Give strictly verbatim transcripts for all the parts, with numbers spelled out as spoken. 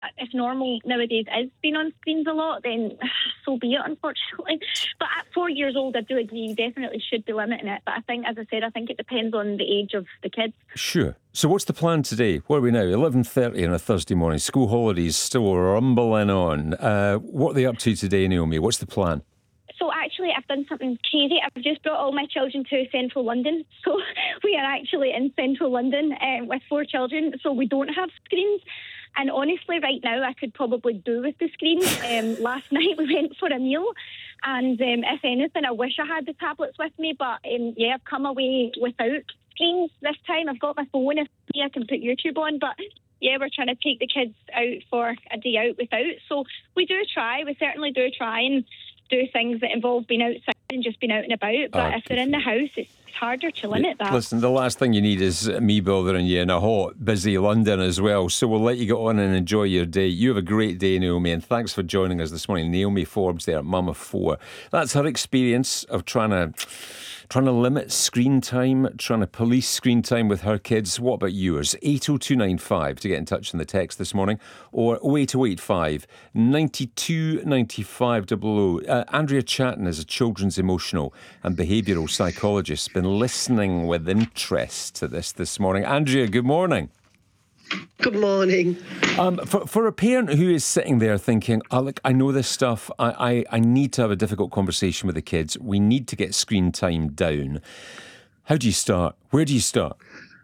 if normal nowadays is being on screens a lot, then so be it, unfortunately. But at four years old, I do agree, you definitely should be limiting it. But I think, as I said, I think it depends on the age of the kids. Sure. So what's the plan today? Where are we now? eleven thirty on a Thursday morning. School holidays still rumbling on. Uh, what are they up to today, Naomi? What's the plan? So actually, I've done something crazy. I've just brought all my children to central London. So we are actually in central London um, with four children. So we don't have screens. And honestly, right now, I could probably do with the screens. Um, last night, we went for a meal. And um, if anything, I wish I had the tablets with me. But um, yeah, I've come away without screens this time. I've got my phone. If I can put YouTube on. But yeah, we're trying to take the kids out for a day out without. So we do try. We certainly do try and do things that involve being outside and just being out and about. But oh, if they're in the house, it's harder to limit that. Listen, the last thing you need is me bothering you in a hot, busy London as well. So we'll let you get on and enjoy your day. You have a great day, Naomi, and thanks for joining us this morning. Naomi Forbes there, mum of four. That's her experience of trying to trying to limit screen time, trying to police screen time with her kids. What about yours? eight oh two nine five to get in touch in the text this morning, or oh eight oh eight five, nine two nine five double oh. Uh, Andrea Chatton is a children's emotional and behavioural psychologist. Been listening with interest to this this morning. Andrea, good morning. Good morning. Um, for, for a parent who is sitting there thinking, oh, look, I know this stuff, I, I, I need to have a difficult conversation with the kids, we need to get screen time down. How do you start? Where do you start?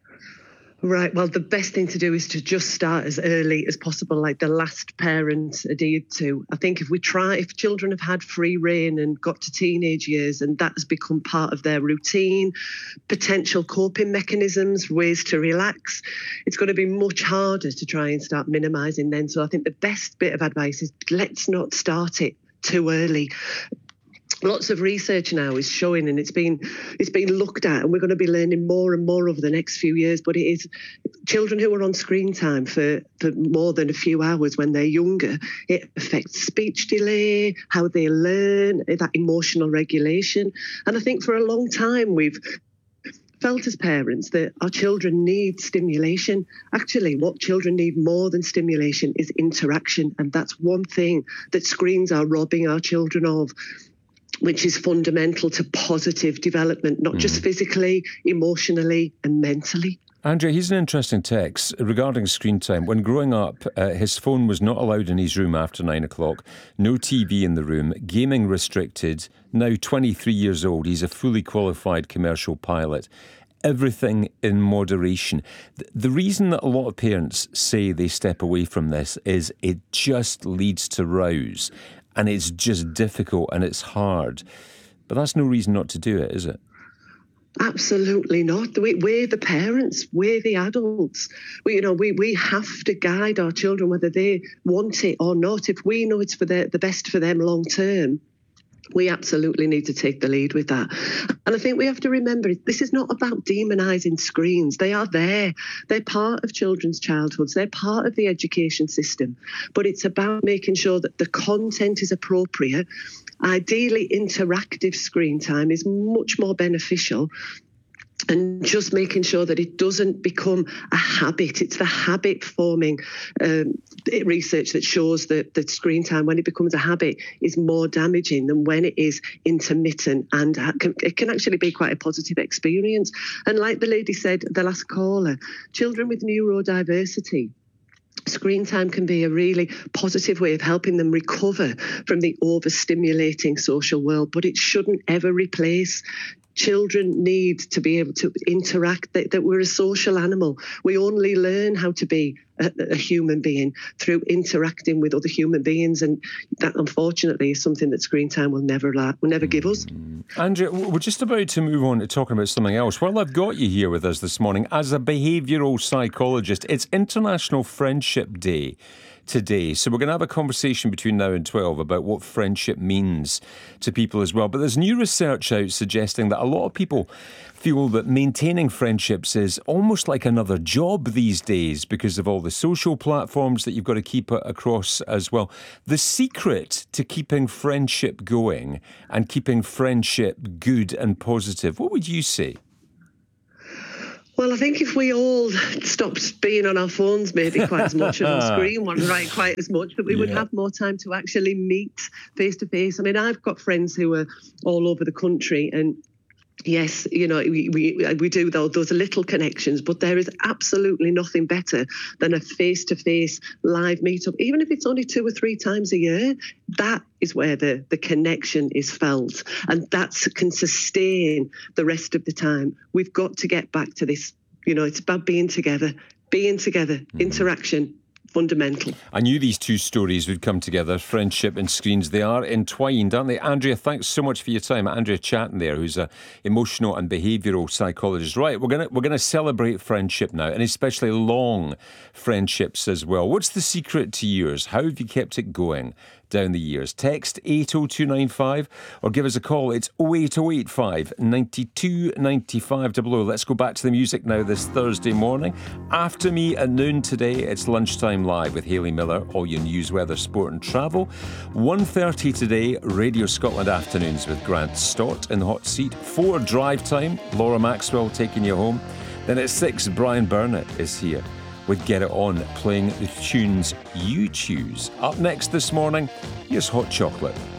Right, well, the best thing to do is to just start as early as possible, like the last parent adhered to. I think if we try, if children have had free rein and got to teenage years and that has become part of their routine, potential coping mechanisms, ways to relax, it's going to be much harder to try and start minimising then. So I think the best bit of advice is let's not start it too early. Lots of research now is showing, and it's been it's been looked at, and we're going to be learning more and more over the next few years. But it is children who are on screen time for, for more than a few hours when they're younger. It affects speech delay, how they learn, that emotional regulation. And I think for a long time we've felt as parents that our children need stimulation. Actually, what children need more than stimulation is interaction, and that's one thing that screens are robbing our children of, which is fundamental to positive development, not mm. just physically, emotionally and mentally. Andrea, here's an interesting text regarding screen time. When growing up, uh, his phone was not allowed in his room after nine o'clock, no T V in the room, gaming restricted. Now twenty-three years old, he's a fully qualified commercial pilot. Everything in moderation. The reason that a lot of parents say they step away from this is it just leads to rows. And it's just difficult and it's hard. But that's no reason not to do it, is it? Absolutely not. We're the parents. We're the adults. We, you know, we, we have to guide our children whether they want it or not. If we know it's for the, the best for them long term, we absolutely need to take the lead with that. And I think we have to remember, this is not about demonising screens. They are there. They're part of children's childhoods. They're part of the education system. But it's about making sure that the content is appropriate. Ideally, interactive screen time is much more beneficial. And just making sure that it doesn't become a habit. It's the habit forming um, research that shows that, that screen time, when it becomes a habit, is more damaging than when it is intermittent, and can, it can actually be quite a positive experience. And like the lady said, the last caller, children with neurodiversity, screen time can be a really positive way of helping them recover from the overstimulating social world, but it shouldn't ever replace. Children need to be able to interact, that, that we're a social animal. We only learn how to be a, a human being through interacting with other human beings, and that unfortunately is something that screen time will never will never give us. Andrea, we're just about to move on to talking about something else. Well, I've got you here with us this morning as a behavioural psychologist. It's International Friendship Day today. So we're going to have a conversation between now and twelve about what friendship means to people as well. But there's new research out suggesting that a lot of people feel that maintaining friendships is almost like another job these days because of all the social platforms that you've got to keep across as well. The secret to keeping friendship going and keeping friendship good and positive, what would you say? Well, I think if we all stopped being on our phones maybe quite as much and on screen one right quite as much, that we yeah. would have more time to actually meet face to face. I mean, I've got friends who are all over the country, and yes, you know, we we, we do those, those little connections, but there is absolutely nothing better than a face-to-face live meetup, even if it's only two or three times a year. That is where the, the connection is felt, and that can sustain the rest of the time. We've got to get back to this. You know, it's about being together, being together, mm-hmm. interaction. Fundamental. I knew these two stories would come together, friendship and screens. They are entwined, aren't they? Andrea, thanks so much for your time. Andrea Chatton there, who's an emotional and behavioural psychologist. Right, we're gonna we're gonna celebrate friendship now, and especially long friendships as well. What's the secret to yours? How have you kept it going down the years? Text eight oh two nine five or give us a call. It's oh eight oh eight five, nine two nine five double oh. Let's go back to the music now this Thursday morning. After me at noon today, it's Lunchtime Live with Hayley Miller, all your news, weather, sport and travel. one thirty today, Radio Scotland Afternoons with Grant Stott in the hot seat. four Drive Time, Laura Maxwell taking you home. Then at six, Brian Burnett is here with Get It On, playing the tunes you choose. Up next this morning, here's Hot Chocolate.